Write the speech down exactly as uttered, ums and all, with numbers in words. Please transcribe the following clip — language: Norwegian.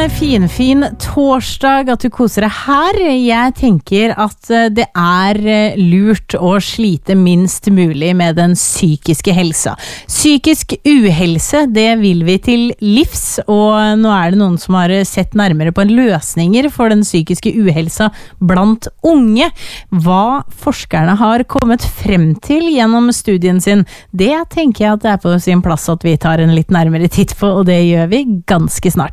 finfin torsdag at du koser deg her. Jeg tenker at det er lurt å slite minst mulig med den psykiske helsa. Psykisk uhelse, det vil vi til livs, og nå er det noen som har sett nærmere på en løsninger for den psykiske uhelsa blant unge. Hva forskerne har kommet frem til gjennom studien sin, det tenker jeg at det er på sin plass at vi tar en litt nærmere titt på, og det gjør vi ganske snart.